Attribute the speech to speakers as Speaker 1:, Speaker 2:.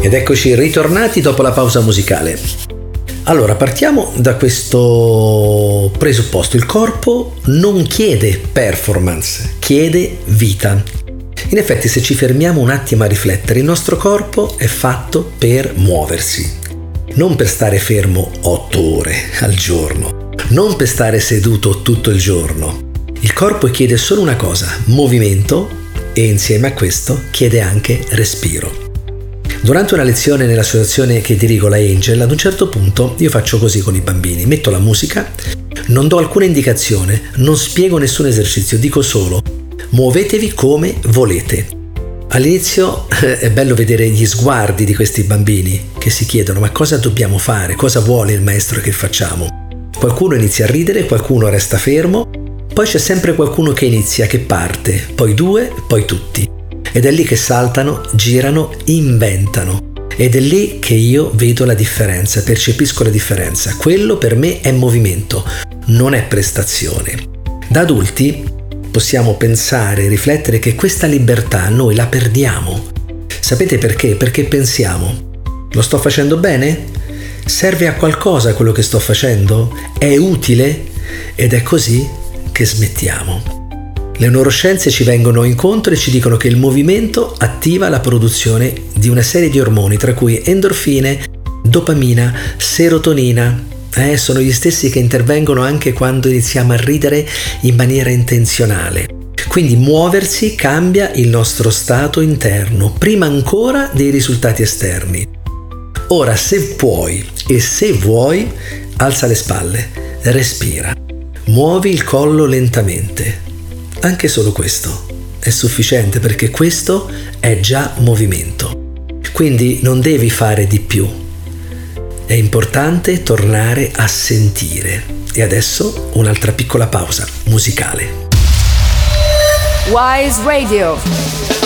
Speaker 1: Ed eccoci ritornati dopo la pausa musicale. Allora, partiamo da questo presupposto. Il corpo non chiede performance, chiede vita. In effetti, se ci fermiamo un attimo a riflettere, il nostro corpo è fatto per muoversi, non per stare fermo 8 ore al giorno, non per stare seduto tutto il giorno. Il corpo chiede solo una cosa, movimento, e insieme a questo chiede anche respiro. Durante una lezione nell'associazione che dirigo, la Angel, ad un certo punto io faccio così con i bambini, metto la musica, non do alcuna indicazione, non spiego nessun esercizio, dico solo muovetevi come volete. All'inizio è bello vedere gli sguardi di questi bambini che si chiedono ma cosa dobbiamo fare, cosa vuole il maestro che facciamo. Qualcuno inizia a ridere, qualcuno resta fermo, poi c'è sempre qualcuno che inizia, che parte, poi 2, poi tutti. Ed è lì che saltano, girano, inventano. Ed è lì che io vedo la differenza, percepisco la differenza. Quello per me è movimento, non è prestazione. Da adulti possiamo pensare, riflettere che questa libertà noi la perdiamo. Sapete perché? Perché pensiamo, lo sto facendo bene? Serve a qualcosa quello che sto facendo? È utile? Ed è così che smettiamo. Le neuroscienze ci vengono incontro e ci dicono che il movimento attiva la produzione di una serie di ormoni, tra cui endorfine, dopamina, serotonina. Sono gli stessi che intervengono anche quando iniziamo a ridere in maniera intenzionale. Quindi muoversi cambia il nostro stato interno, prima ancora dei risultati esterni. Ora, se puoi e se vuoi, alza le spalle, respira, muovi il collo lentamente. Anche solo questo è sufficiente, perché questo è già movimento. Quindi non devi fare di più. È importante tornare a sentire. E adesso un'altra piccola pausa musicale.
Speaker 2: Wise Radio.